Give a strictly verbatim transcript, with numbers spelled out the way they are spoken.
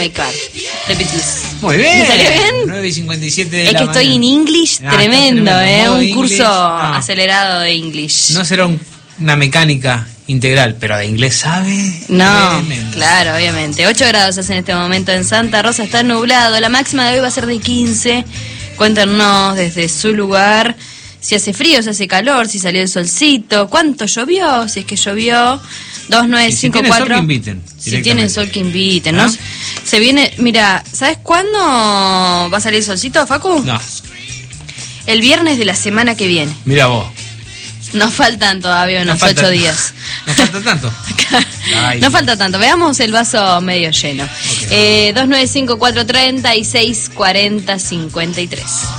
My Car, The Beatles. Muy bien. ¿Me salió bien? nueve y cincuenta y siete de Es la que estoy mañana. en English Ah, tremendo, está ¿eh? Modo Un English. curso No. acelerado de English. No será un- una mecánica integral, pero de inglés sabe. No, Tremendo. claro, obviamente. ocho grados hace en este momento en Santa Rosa, está nublado. La máxima de hoy va a ser de quince. Cuéntanos desde su lugar si hace frío, si hace calor, si salió el solcito, cuánto llovió, si es que llovió. dos nueve cinco Y si tiene cuatro. sol, que inviten, Si tienen directamente. sol, que inviten, ¿Ah? ¿no? Se viene, mira, ¿sabes cuándo va a salir el solcito, Facu? No, El viernes de la semana que viene. mira vos. Nos faltan todavía unos No falta- ocho días. No falta tanto. Ay. No falta tanto, veamos el vaso medio lleno. Ok. Eh, dos nueve cinco cuatro tres seis cuatro cero cinco tres.